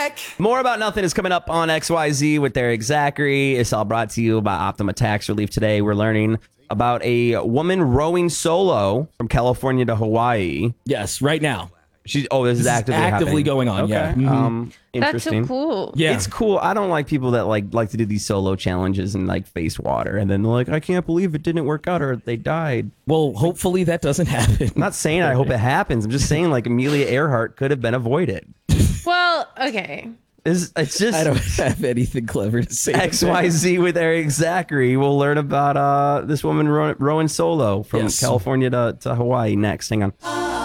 back. More About Nothing is coming up on XYZ with Eric Zachary. It's all brought to you by Optima Tax Relief. Today, we're learning about a woman rowing solo from California to Hawaii. Yes, right now. This is actively happening. going on. Okay. Yeah. That's so Interesting. cool. Yeah. It's cool. I don't like people that like to do these solo challenges and like face water and then they're like, I can't believe it didn't work out or they died. Well, hopefully that doesn't happen. I'm not saying I hope it happens. I'm just saying like Amelia Earhart could have been avoided. Well, okay. It's just I don't have anything clever to say. XYZ with Eric Zachary. We'll learn about this woman rowing solo from Yes. California to Hawaii next. Hang on.